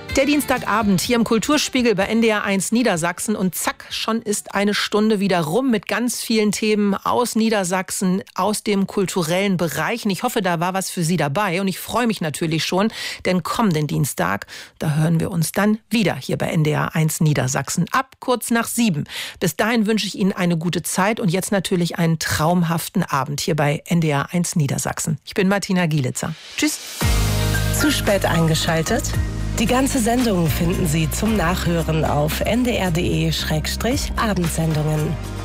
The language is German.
Der Dienstagabend hier im Kulturspiegel bei NDR 1 Niedersachsen und zack, schon ist eine Stunde wieder rum mit ganz vielen Themen aus Niedersachsen, aus dem kulturellen Bereich. Und ich hoffe, da war was für Sie dabei und ich freue mich natürlich schon, denn kommenden Dienstag, da hören wir uns dann wieder hier bei NDR 1 Niedersachsen ab kurz nach 7. Bis dahin wünsche ich Ihnen eine gute Zeit und jetzt natürlich einen traumhaften Abend hier bei NDR 1 Niedersachsen. Ich bin Martina Gielitzer. Tschüss. Zu spät eingeschaltet? Die ganze Sendung finden Sie zum Nachhören auf ndr.de/Abendsendungen.